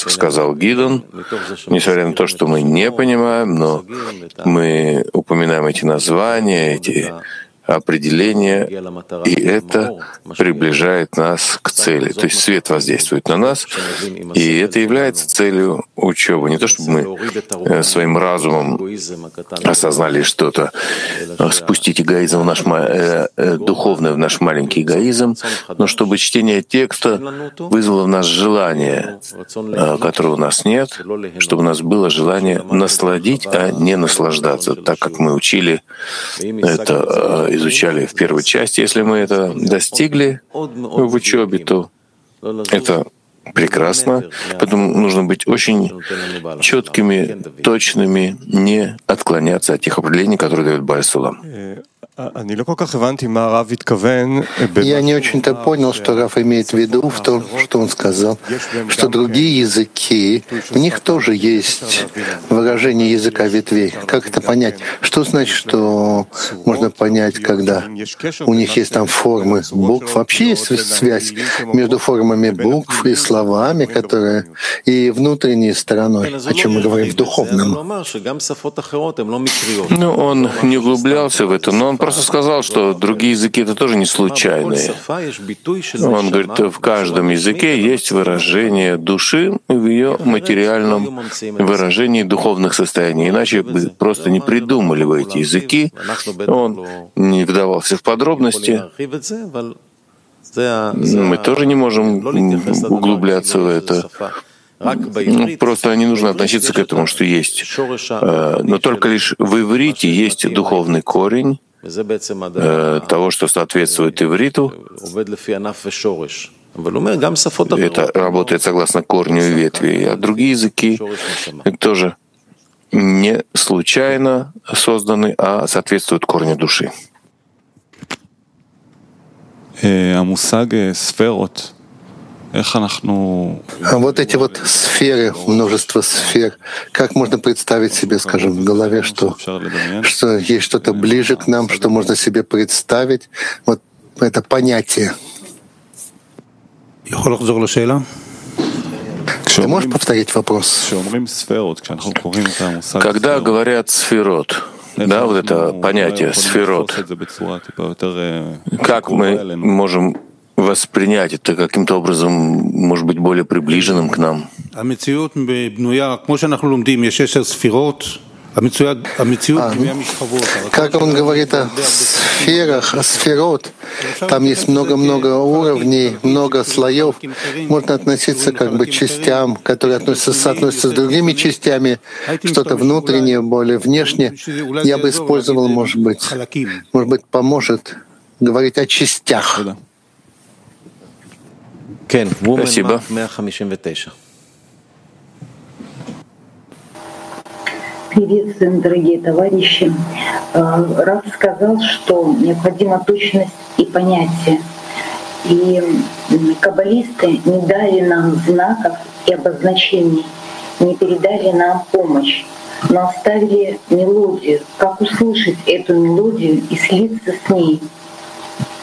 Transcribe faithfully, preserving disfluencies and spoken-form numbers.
сказал Гидон, несмотря на то, что мы не понимаем, но мы упоминаем эти названия, эти определение, и это приближает нас к цели. То есть свет воздействует на нас, и это является целью учебы. Не то, чтобы мы своим разумом осознали что-то, спустить эгоизм в наш, э, э, духовное в наш маленький эгоизм, но чтобы чтение текста вызвало в нас желание, э, которого у нас нет, чтобы у нас было желание насладить, а не наслаждаться, так как мы учили это, э, изучали в первой части. Если мы это достигли в учебе, то это прекрасно. Поэтому нужно быть очень четкими, точными, не отклоняться от тех определений, которые дает Бааль Сулам. Я не очень-то понял, что Рав имеет в виду в том, что он сказал, что другие языки, в них тоже есть выражение языка ветвей. Как это понять? Что значит, что можно понять, когда у них есть там формы букв? Вообще есть связь между формами букв и словами, которые и внутренней стороной, о чем мы говорим в духовном. Ну, он не углублялся в это, но он просто сказал, что другие языки — это тоже не случайные. Он говорит, в каждом языке есть выражение души в ее материальном выражении духовных состояний. Иначе бы просто не придумали бы эти языки. Он не вдавался в подробности. Мы тоже не можем углубляться в это. Ну, просто не нужно относиться к этому, что есть. Но только лишь в иврите есть духовный корень того, что соответствует ивриту. Это работает согласно корню и ветви. А другие языки тоже не случайно созданы, а соответствуют корню души. А вот эти вот сферы, множество сфер, как можно представить себе, скажем, в голове, что, что есть что-то ближе к нам, что можно себе представить, вот это понятие. Ты можешь повторить вопрос? Когда говорят «сферот», да, вот это понятие «сферот», как мы можем воспринять это каким-то образом, может быть, более приближенным к нам? А, как он говорит о сферах, о сферот, там есть много-много уровней, много слоев. Можно относиться как бы к частям, которые относятся, соотносятся с другими частями, что-то внутреннее, более внешнее. Я бы использовал, может быть, может быть, поможет говорить о частях. Спасибо. Приветствуем, дорогие товарищи. Рав сказал, что необходима точность и понятие. И каббалисты не дали нам знаков и обозначений, не передали нам помощь, но оставили мелодию, как услышать эту мелодию и слиться с ней —